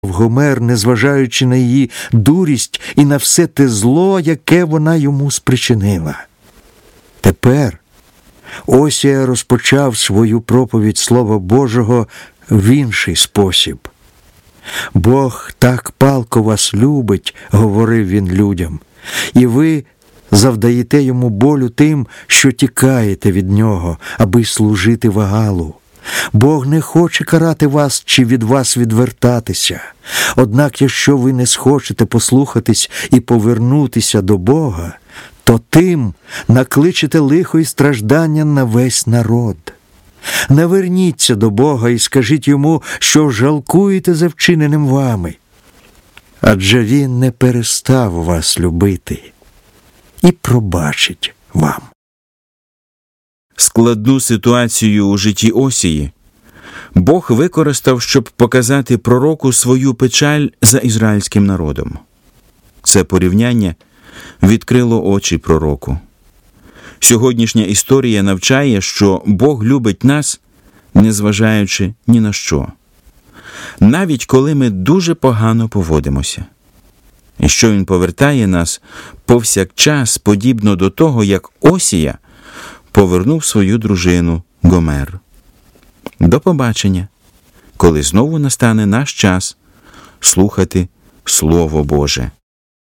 Гомер, незважаючи на її дурість і на все те зло, яке вона йому спричинила. Тепер Осія розпочав свою проповідь Слова Божого в інший спосіб. «Бог так палко вас любить», – говорив він людям, – «і ви завдаєте йому болю тим, що тікаєте від нього, аби служити Вагалу. Бог не хоче карати вас чи від вас відвертатися. Однак, якщо ви не схочете послухатись і повернутися до Бога, то тим накличете лихо і страждання на весь народ. Наверніться до Бога і скажіть йому, що жалкуєте за вчиненим вами. Адже він не перестав вас любити і пробачить вам». Складну ситуацію у житті Осії Бог використав, щоб показати пророку свою печаль за ізраїльським народом. Це порівняння відкрило очі пророку. Сьогоднішня історія навчає, що Бог любить нас, незважаючи ні на що. Навіть коли ми дуже погано поводимося. І що Він повертає нас повсякчас, подібно до того, як Осія повернув свою дружину Гомер. До побачення, коли знову настане наш час слухати Слово Боже.